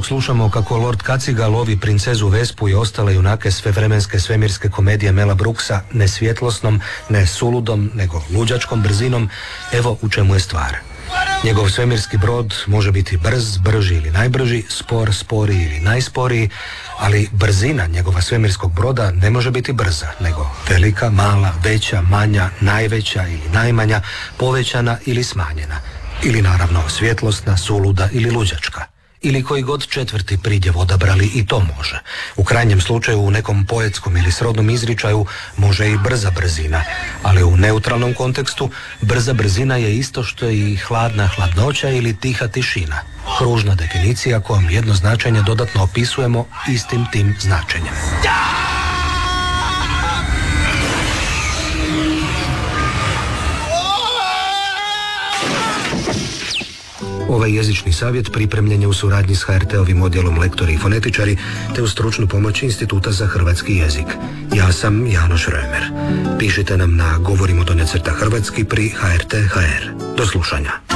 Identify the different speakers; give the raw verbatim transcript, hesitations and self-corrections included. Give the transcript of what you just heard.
Speaker 1: dok slušamo kako Lord Kaciga lovi princezu Vespu i ostale junake svevremenske svemirske komedije Mela Brooksa ne svjetlosnom, ne suludom, nego luđačkom brzinom, evo u čemu je stvar. Njegov svemirski brod može biti brz, brži ili najbrži, spor, sporiji ili najsporiji, ali brzina njegova svemirskog broda ne može biti brza, nego velika, mala, veća, manja, najveća ili najmanja, povećana ili smanjena. Ili naravno svjetlosna, suluda ili luđačka. Ili koji god četvrti pridjev odabrali i to može. U krajnjem slučaju u nekom poetskom ili srodnom izričaju može i brza brzina, ali u neutralnom kontekstu brza brzina je isto što i hladna hladnoća ili tiha tišina. Kružna definicija kojom jedno značenje dodatno opisujemo istim tim značenjem. Ovaj jezični savjet pripremljen je u suradnji s ha er te-ovim odjelom lektori i fonetičari te uz stručnu pomoć Instituta za hrvatski jezik. Ja sam Janoš Römer. Pišite nam na govorimo do necrta hrvatski pri ha er te tačka ha er. Do slušanja.